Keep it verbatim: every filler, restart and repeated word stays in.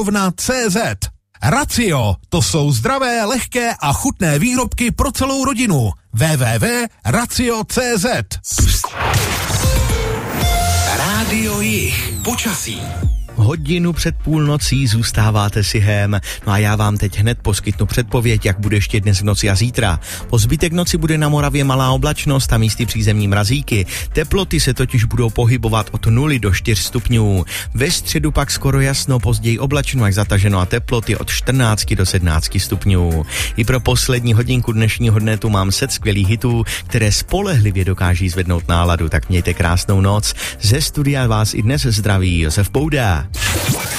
C Z. Racio, to jsou zdravé, lehké a chutné výrobky pro celou rodinu. w w w tečka racio tečka c z. Rádio Jich. Počasí. Hodinu před půlnocí zůstáváte si hem. No a já vám teď hned poskytnu předpověď, jak bude ještě dnes v noci a zítra. Po zbytek noci bude na Moravě malá oblačnost a místy přízemní mrazíky. Teploty se totiž budou pohybovat od nuly do čtyř stupňů. Ve středu pak skoro jasno, později oblačno až zataženo a teploty od čtrnáct do sedmnáct stupňů. I pro poslední hodinku dnešního dne tu mám set skvělých hitů, které spolehlivě dokáží zvednout náladu. Tak mějte krásnou noc. Ze studia vás i dnes zdraví Josef Pouda.